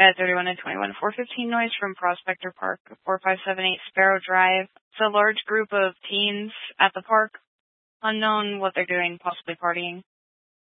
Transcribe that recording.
at 31 and 21. 415 noise from Prospector Park, 4578 Sparrow Drive. It's a large group of teens at the park. Unknown what they're doing, possibly partying.